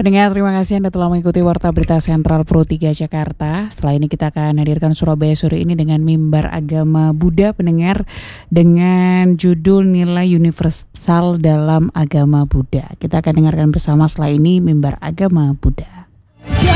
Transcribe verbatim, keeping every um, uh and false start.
Pendengar, terima kasih Anda telah mengikuti Warta Berita Sentral Pro tiga Jakarta. Setelah ini kita akan hadirkan Surabaya sore ini dengan mimbar agama Buddha, pendengar, dengan judul Nilai Universal dalam Agama Buddha. Kita akan dengarkan bersama setelah ini mimbar agama Buddha.